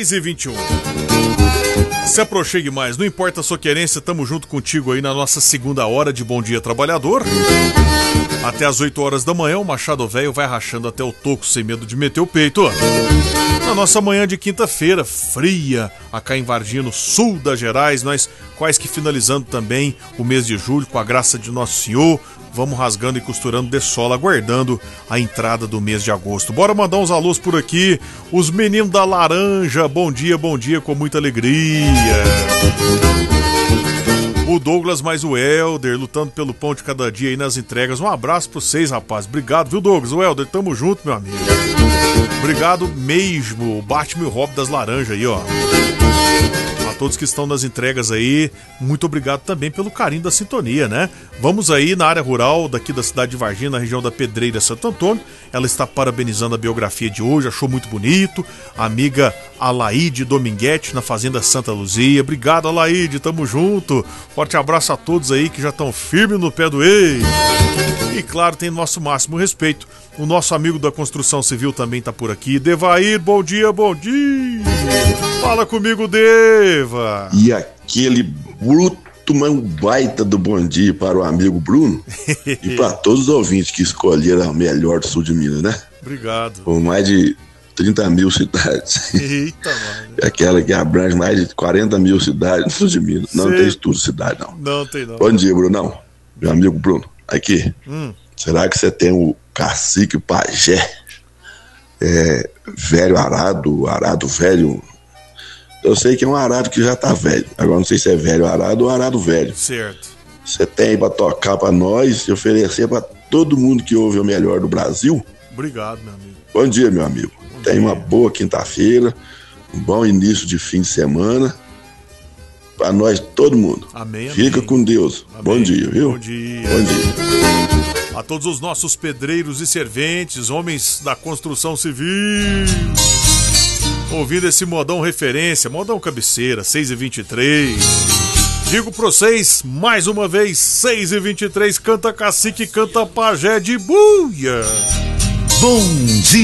6h21. Se aproxime mais, não importa a sua querência, tamo junto contigo aí na nossa segunda hora de Bom Dia Trabalhador. Até às 8 horas da manhã, o Machado Velho vai rachando até o toco sem medo de meter o peito. Na nossa manhã de quinta-feira, fria, acá em Varginha, no sul das Gerais, nós quase que finalizando também o mês de julho, com a graça de Nosso Senhor. Vamos rasgando e costurando de sola, aguardando a entrada do mês de agosto. Bora mandar uns alôs por aqui. Os meninos da Laranja, bom dia, com muita alegria. O Douglas mais o Helder, lutando pelo pão de cada dia aí nas entregas. Um abraço pra vocês, rapaz. Obrigado, viu, Douglas? O Helder, tamo junto, meu amigo. Obrigado mesmo, o Batman e o Rob das Laranjas aí, ó. A todos que estão nas entregas aí, muito obrigado também pelo carinho da sintonia, né? Vamos aí na área rural daqui da cidade de Varginha, na região da Pedreira Santo Antônio. Ela está parabenizando a biografia de hoje, achou muito bonito. A amiga Alaide Dominguete, na Fazenda Santa Luzia. Obrigado, Alaide, tamo junto. Forte abraço a todos aí que já estão firmes no pé do ex. E claro, tem nosso máximo respeito. O nosso amigo da construção civil também tá por aqui. Devair, bom dia, bom dia. Fala comigo, Deva. E aquele bruto, mas um baita do bom dia para o amigo Bruno e para todos os ouvintes que escolheram a melhor do sul de Minas, né? Obrigado. Com mais de 30 mil cidades. Eita, mano. Aquela que abrange mais de 40 mil cidades no sul de Minas. Não tem estudo de cidade, não. Não tem, não. Bom dia, Brunão. Meu amigo Bruno. Aqui. Será que você tem o cacique pajé? Velho arado velho? Eu sei que é um arado que já tá velho. Agora não sei se é velho arado ou arado velho. Certo. Você tem pra tocar pra nós e oferecer pra todo mundo que ouve o melhor do Brasil? Obrigado, meu amigo. Bom dia, meu amigo. Tenha uma boa quinta-feira, um bom início de fim de semana. Pra nós, todo mundo. Amém, amém. Fica com Deus. Amém. Bom dia, viu? Bom dia. Bom dia. A todos os nossos pedreiros e serventes, homens da construção civil, ouvindo esse modão referência, modão cabeceira, 6h23. Digo pra vocês, mais uma vez, 6h23, canta cacique, canta pajé de buia. Bom dia.